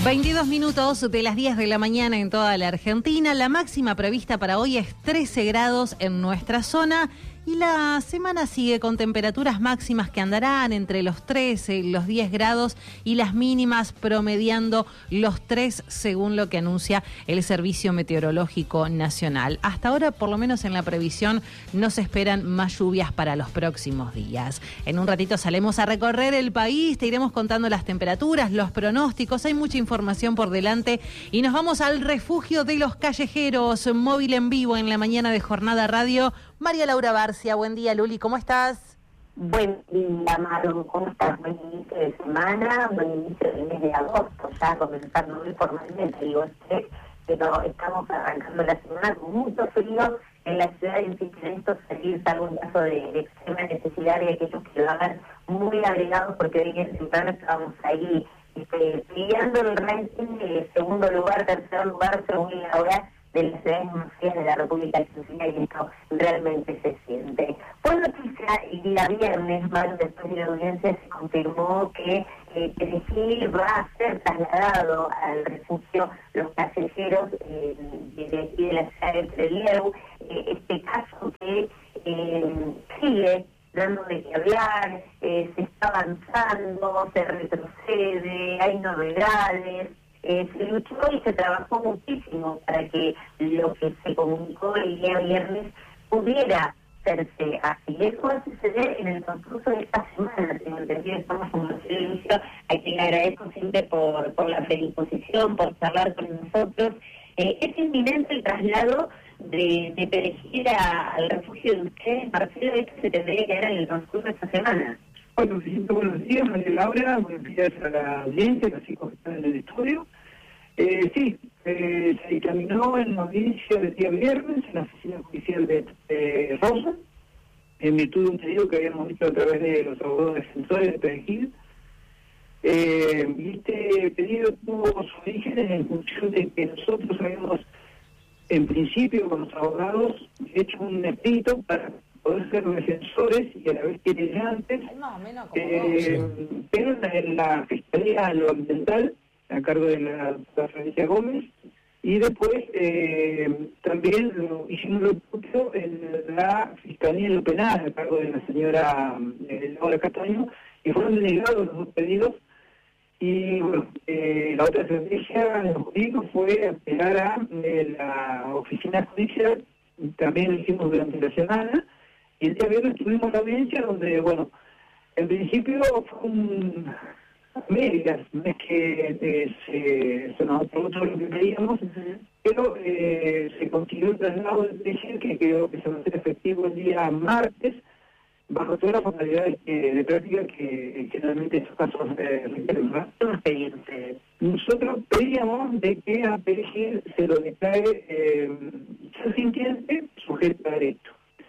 22 minutos de las 10 de la mañana en toda la Argentina. La máxima prevista para hoy es 13 grados en nuestra zona y la semana sigue con temperaturas máximas que andarán entre los 13 y los 10 grados y las mínimas promediando los 3 según lo que anuncia el Servicio Meteorológico Nacional. Hasta ahora, por lo menos en la previsión, no se esperan más lluvias para los próximos días. En un ratito salimos a recorrer el país, te iremos contando las temperaturas, los pronósticos, hay mucha información por delante y nos vamos al refugio de los callejeros, móvil en vivo en la mañana de Jornada Radio. María Laura Barcia, buen día, Luli, ¿cómo estás? Buen día, Maru, ¿cómo estás? Buen inicio de semana, buen inicio del mes de agosto, ya comenzando muy formalmente, digo, pero estamos arrancando la semana con mucho frío en la ciudad, y insisten en esto salir salvo un caso de extrema necesidad de aquellos que lo hagan muy agregados, porque hoy en temprano estábamos ahí peleando el ranking de segundo lugar, tercer lugar, según la hora de las ciudades más frías de la República Argentina, y esto realmente se siente. Por noticia, el día viernes, más después de la audiencia, se confirmó que Perejil va a ser trasladado al refugio Los Callejeros de aquí de la ciudad de Trelew. Este caso que sigue dando de qué hablar, se está avanzando, se retrocede, hay novedades. Se luchó y se trabajó muchísimo para que lo que se comunicó el día viernes pudiera hacerse así. Eso va a suceder en el transcurso de esta semana, tengo entendido. Estamos con Marcelo Lucio, a quien le agradezco siempre por la predisposición, por charlar con nosotros. Es inminente el traslado de Perejil al refugio de ustedes. Marcelo, esto se tendría que dar en el transcurso de esta semana. Bueno, buenos días, María Laura, buenos días a la audiencia, a los chicos que están en el estudio. Sí, se dictaminó en la audiencia del día viernes en la oficina judicial de Rosa, en virtud de un pedido que habíamos visto a través de los abogados defensores de Perejil. Y este pedido tuvo su origen en función de que nosotros habíamos, en principio, con los abogados, hecho un escrito para poder ser defensores y a la vez querellantes, pero en la Fiscalía lo Ambiental, a cargo de la doctora Florencia Gómez, y después también hicimos lo propio en la Fiscalía en lo Penal, a cargo de la señora Laura Castaño, y fueron denegados los dos pedidos. Y bueno, la otra estrategia de los jurídicos fue apelar a la oficina judicial, también lo hicimos durante la semana. Y el día viernes tuvimos la audiencia donde, bueno, en principio fue medias, no es que se nos aprobó todo lo que pedíamos, pero se consiguió el traslado del Perejil, que creo que se va a hacer efectivo el día martes, bajo todas las modalidades de práctica que generalmente estos casos requieren, ¿verdad? ¿Qué nos pedían ustedes? Nosotros pedíamos de que a Perejil se lo declare sintiente, sujeto a derecho.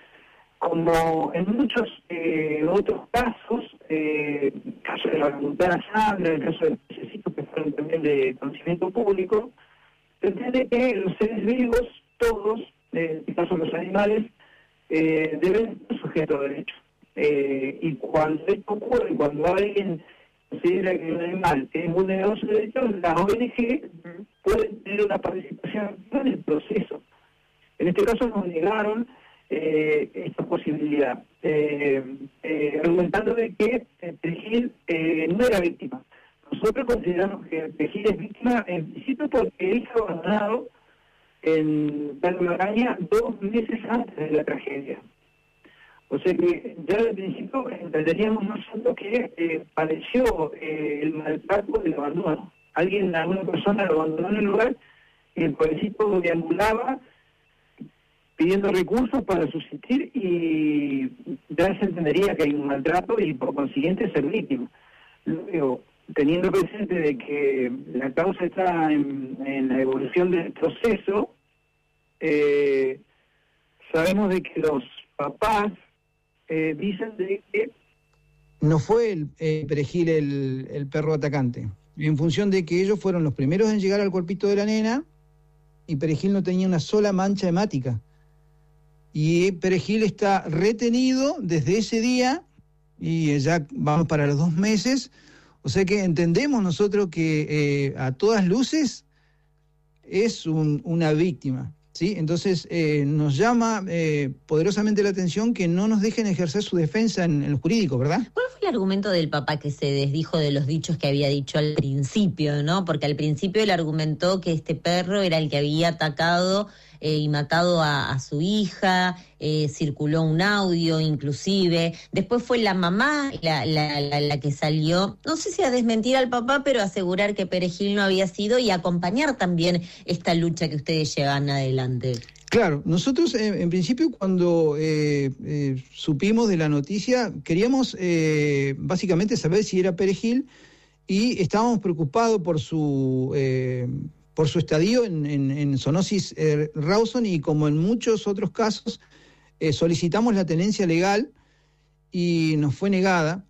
Como en muchos otros casos, caso de la Montana Sandra, el caso de Pececitos, que fueron también de conocimiento público, se entiende que los seres vivos, todos, en este caso los animales, deben ser sujetos a derecho. Y cuando esto ocurre, cuando alguien considera que un animal tiene vulnerado sus derechos, las ONG pueden tener una participación activa en el proceso. En este caso nos negaron esta posibilidad, argumentando de que Perejil no era víctima. Nosotros consideramos que Perejil es víctima en principio porque él fue abandonado en Palma 2 meses antes de la tragedia. O sea que ya desde el principio entenderíamos nosotros que padeció el maltrato del abandono. Alguna persona lo abandonó en el lugar y el pobrecito deambulaba pidiendo recursos para subsistir, y ya se entendería que hay un maltrato y por consiguiente ser víctima. Luego, teniendo presente de que la causa está en la evolución del proceso, sabemos de que los papás dicen de que no fue el Perejil el perro atacante, en función de que ellos fueron los primeros en llegar al cuerpito de la nena y Perejil no tenía una sola mancha hemática. Y Perejil está retenido desde ese día y ya vamos para los 2 meses, O sea que entendemos nosotros que a todas luces es una víctima, ¿sí? Entonces nos llama poderosamente la atención que no nos dejen ejercer su defensa en lo jurídico, ¿verdad? ¿Cuál fue el argumento del papá que se desdijo de los dichos que había dicho al principio, ¿no? Porque al principio él argumentó que este perro era el que había atacado y matado a su hija, circuló un audio inclusive, después fue la mamá la que salió, no sé si a desmentir al papá, pero a asegurar que Perejil no había sido y acompañar también esta lucha que ustedes llevan adelante. Claro, nosotros en principio cuando supimos de la noticia queríamos básicamente saber si era Perejil y estábamos preocupados por su estadio en Zoonosis Rawson, y como en muchos otros casos solicitamos la tenencia legal y nos fue negada.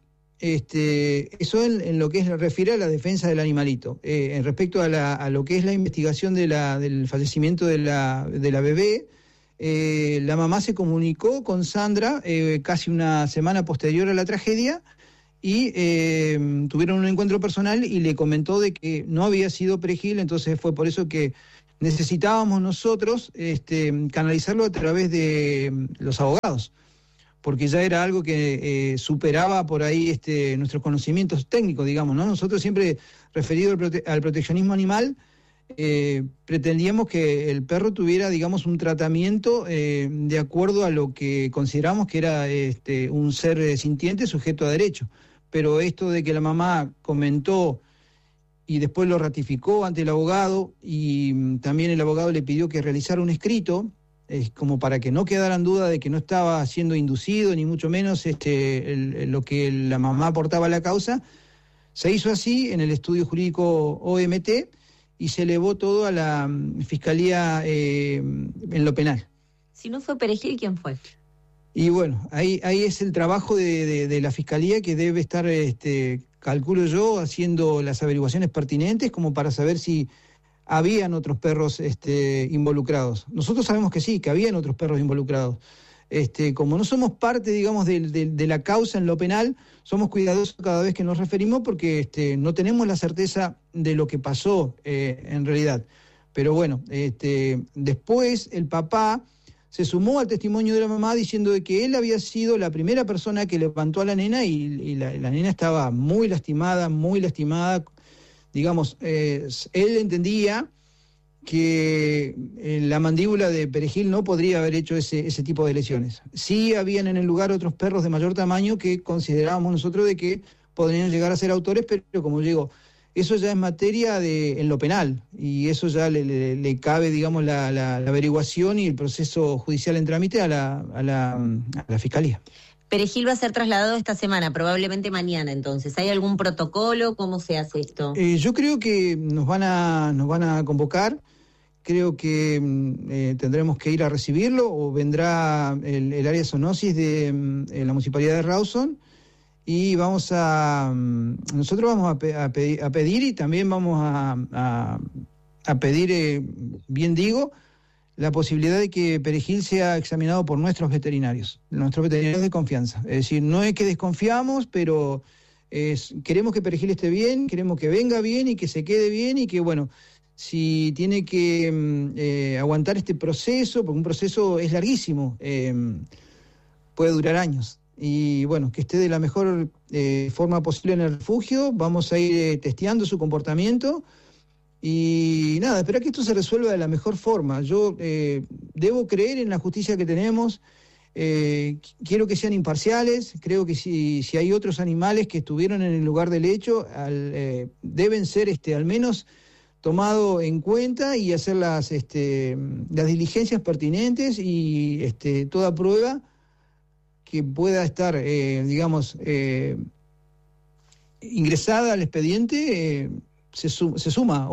Eso en lo que refiere a la defensa del animalito. En respecto a lo que es la investigación del fallecimiento de la bebé, la mamá se comunicó con Sandra casi una semana posterior a la tragedia y tuvieron un encuentro personal y le comentó de que no había sido Perejil. Entonces fue por eso que necesitábamos nosotros canalizarlo a través de los abogados, porque ya era algo que superaba por ahí nuestros conocimientos técnicos, digamos, ¿no? Nosotros siempre, referido al proteccionismo animal, pretendíamos que el perro tuviera, digamos, un tratamiento de acuerdo a lo que consideramos que era un ser sintiente sujeto a derecho. Pero esto de que la mamá comentó y después lo ratificó ante el abogado, y también el abogado le pidió que realizara un escrito, como para que no quedaran dudas de que no estaba siendo inducido, ni mucho menos lo que la mamá aportaba a la causa. Se hizo así en el estudio jurídico OMT y se elevó todo a la Fiscalía en lo penal. Si no fue Perejil, ¿quién fue? Y bueno, ahí es el trabajo de la Fiscalía, que debe estar, calculo yo, haciendo las averiguaciones pertinentes como para saber si habían otros perros involucrados. Nosotros sabemos que sí, que habían otros perros involucrados. Como no somos parte, digamos, de la causa en lo penal, somos cuidadosos cada vez que nos referimos, porque no tenemos la certeza de lo que pasó en realidad. Pero bueno, después el papá se sumó al testimonio de la mamá diciendo de que él había sido la primera persona que levantó a la nena, y la nena estaba muy lastimada, digamos. Él entendía que la mandíbula de Perejil no podría haber hecho ese tipo de lesiones. Sí habían en el lugar otros perros de mayor tamaño que considerábamos nosotros de que podrían llegar a ser autores, pero como digo, eso ya es materia en lo penal, y eso ya le cabe, digamos, la averiguación y el proceso judicial en trámite a la Fiscalía. Perejil va a ser trasladado esta semana, probablemente mañana, entonces. ¿Hay algún protocolo? ¿Cómo se hace esto? Yo creo que nos van a convocar. Creo que tendremos que ir a recibirlo, o vendrá el área zoonosis de la Municipalidad de Rawson, y nosotros vamos a pedir, y también vamos a pedir, bien digo, la posibilidad de que Perejil sea examinado por nuestros veterinarios de confianza. Es decir, no es que desconfiamos, pero queremos que Perejil esté bien, queremos que venga bien y que se quede bien, y que, bueno, si tiene que aguantar este proceso, porque un proceso es larguísimo, puede durar años, y bueno, que esté de la mejor forma posible en el refugio. Vamos a ir testeando su comportamiento. Y nada, esperar que esto se resuelva de la mejor forma. Yo debo creer en la justicia que tenemos, quiero que sean imparciales. Creo que si hay otros animales que estuvieron en el lugar del hecho, deben ser al menos tomados en cuenta y hacer las diligencias pertinentes, y toda prueba que pueda estar, digamos, ingresada al expediente, se suma.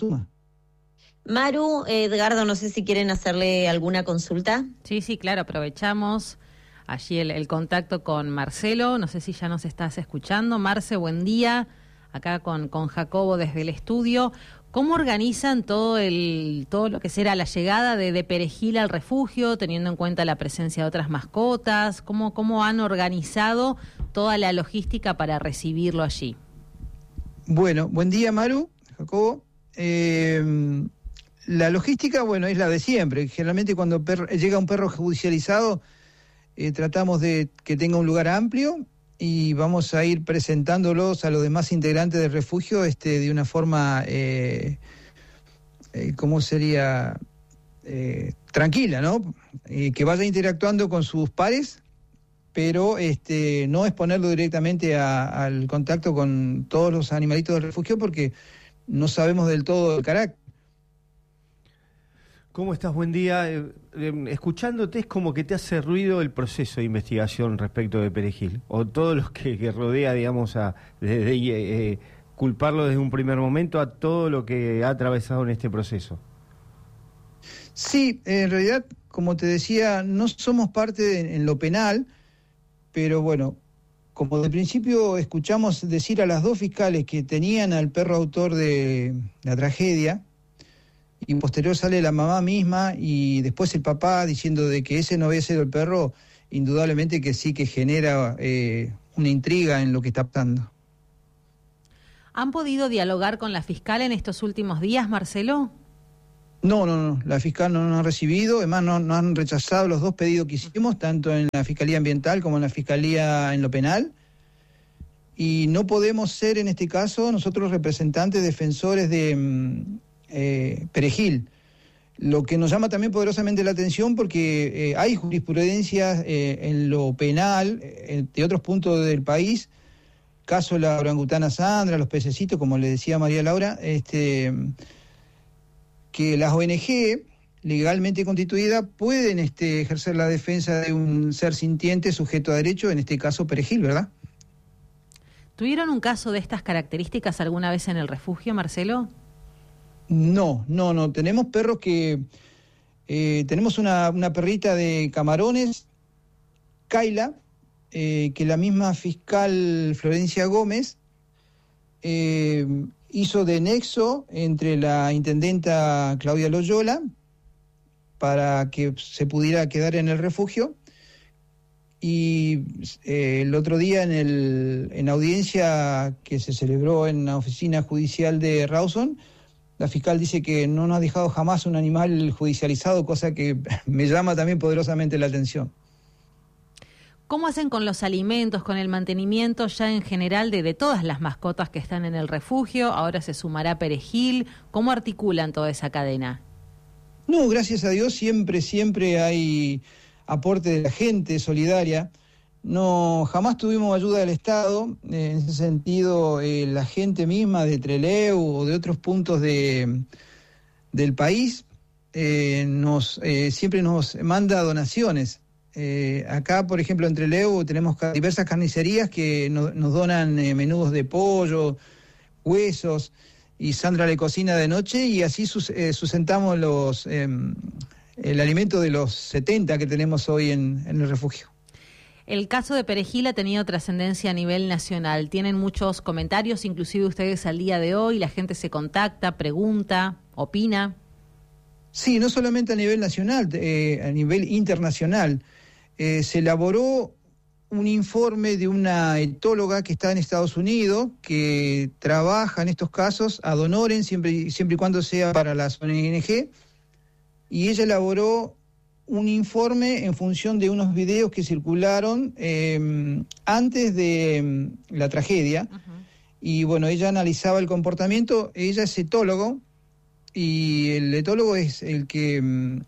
Maru, Edgardo, no sé si quieren hacerle alguna consulta. Sí, claro, aprovechamos allí el contacto con Marcelo. No sé si ya nos estás escuchando. Marce, buen día. Acá con Jacobo desde el estudio. ¿Cómo organizan todo lo que será la llegada de Perejil al refugio, teniendo en cuenta la presencia de otras mascotas? ¿Cómo han organizado toda la logística para recibirlo allí? Bueno, buen día, Maru, Jacobo. La logística, bueno, es la de siempre. Generalmente cuando llega un perro judicializado, tratamos de que tenga un lugar amplio y vamos a ir presentándolos a los demás integrantes del refugio de una forma, ¿cómo sería? Tranquila, ¿no? Que vaya interactuando con sus pares, pero no exponerlo directamente al contacto con todos los animalitos del refugio porque no sabemos del todo el carácter. ¿Cómo estás? Buen día. Escuchándote es como que te hace ruido el proceso de investigación respecto de Perejil, o todo lo que rodea, digamos, desde culparlo desde un primer momento a todo lo que ha atravesado en este proceso. Sí, en realidad, como te decía, no somos parte en lo penal, pero bueno, como de principio escuchamos decir a las dos fiscales que tenían al perro autor de la tragedia, y posterior sale la mamá misma y después el papá diciendo de que ese no había sido el perro, indudablemente que sí que genera una intriga en lo que está pasando. ¿Han podido dialogar con la fiscal en estos últimos días, Marcelo? No, la fiscal no nos ha recibido, además no han rechazado los dos pedidos que hicimos, tanto en la Fiscalía Ambiental como en la Fiscalía en lo Penal, y no podemos ser en este caso nosotros representantes defensores de Perejil. Lo que nos llama también poderosamente la atención porque hay jurisprudencia en lo penal de otros puntos del país, caso la orangutana Sandra, los pececitos, como le decía María Laura, que las ONG legalmente constituidas pueden ejercer la defensa de un ser sintiente sujeto a derecho, en este caso Perejil, ¿verdad? ¿Tuvieron un caso de estas características alguna vez en el refugio, Marcelo? No. Tenemos perros que... tenemos una perrita de Camarones, Kaila, que la misma fiscal Florencia Gómez hizo de nexo entre la intendenta Claudia Loyola para que se pudiera quedar en el refugio. Y el otro día en audiencia que se celebró en la oficina judicial de Rawson, la fiscal dice que no nos ha dejado jamás un animal judicializado, cosa que me llama también poderosamente la atención. ¿Cómo hacen con los alimentos, con el mantenimiento ya en general de todas las mascotas que están en el refugio? Ahora se sumará Perejil. ¿Cómo articulan toda esa cadena? No, gracias a Dios siempre hay aporte de la gente solidaria. No, jamás tuvimos ayuda del Estado. En ese sentido, la gente misma de Trelew o de otros puntos del país siempre nos manda donaciones. Acá, por ejemplo, en Trelew tenemos diversas carnicerías que nos donan menudos de pollo, huesos, y Sandra le cocina de noche y así sustentamos el alimento de los 70 que tenemos hoy en el refugio. El caso de Perejil ha tenido trascendencia a nivel nacional. Tienen muchos comentarios, inclusive ustedes al día de hoy, la gente se contacta, pregunta, opina. Sí, no solamente a nivel nacional, a nivel internacional. Se elaboró un informe de una etóloga que está en Estados Unidos, que trabaja en estos casos ad honorem, siempre y cuando sea para las ONG, y ella elaboró un informe en función de unos videos que circularon antes de la tragedia. Uh-huh. Y bueno, ella analizaba el comportamiento, ella es etólogo, y el etólogo es el que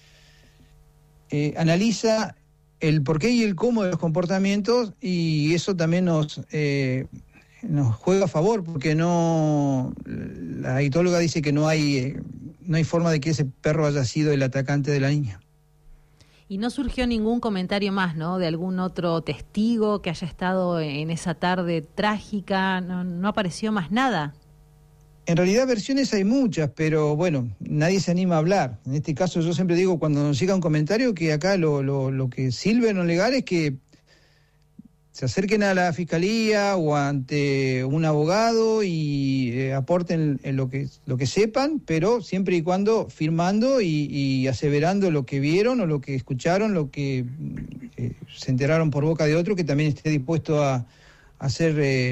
analiza el porqué y el cómo de los comportamientos, y eso también nos juega a favor, porque la etóloga dice que no hay forma de que ese perro haya sido el atacante de la niña. Y no surgió ningún comentario más, ¿no?, de algún otro testigo que haya estado en esa tarde trágica. No apareció más nada. En realidad versiones hay muchas, pero bueno, nadie se anima a hablar. En este caso yo siempre digo, cuando nos llega un comentario, que acá lo que sirve en lo legal es que se acerquen a la fiscalía o ante un abogado y aporten lo que sepan, pero siempre y cuando firmando y aseverando lo que vieron o lo que escucharon, lo que se enteraron por boca de otro, que también esté dispuesto a hacer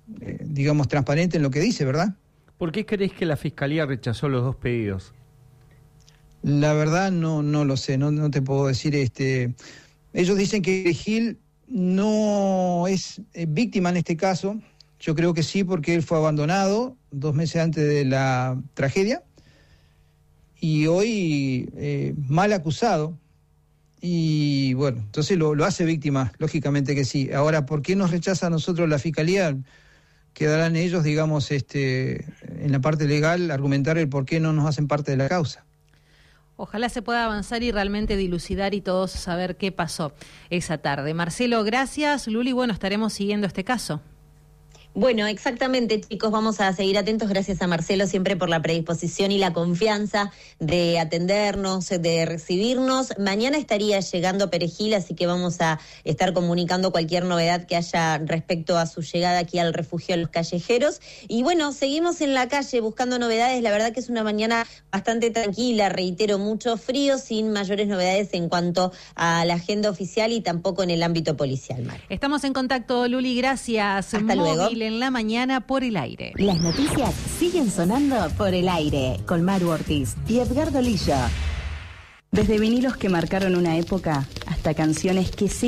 digamos, transparente en lo que dice, ¿verdad? ¿Por qué crees que la Fiscalía rechazó los 2 pedidos? La verdad no lo sé, no te puedo decir. Ellos dicen que Perejil no es víctima en este caso. Yo creo que sí, porque él fue abandonado 2 meses antes de la tragedia y hoy mal acusado. Y bueno, entonces lo hace víctima, lógicamente que sí. Ahora, ¿por qué nos rechaza a nosotros la Fiscalía? Quedarán ellos, digamos, en la parte legal, argumentar el por qué no nos hacen parte de la causa. Ojalá se pueda avanzar y realmente dilucidar y todos saber qué pasó esa tarde. Marcelo, gracias. Luli, bueno, estaremos siguiendo este caso. Bueno, exactamente, chicos, vamos a seguir atentos. Gracias a Marcelo siempre por la predisposición y la confianza de atendernos, de recibirnos. Mañana estaría llegando Perejil, así que vamos a estar comunicando cualquier novedad que haya respecto a su llegada aquí al refugio de los callejeros. Y bueno, seguimos en la calle buscando novedades. La verdad que es una mañana bastante tranquila, reitero, mucho frío, sin mayores novedades en cuanto a la agenda oficial y tampoco en el ámbito policial, Mar. Estamos en contacto, Luli, gracias. Hasta luego. En la mañana por el aire. Las noticias siguen sonando por el aire con Maru Ortiz y Edgardo Lillo. Desde vinilos que marcaron una época hasta canciones que siguen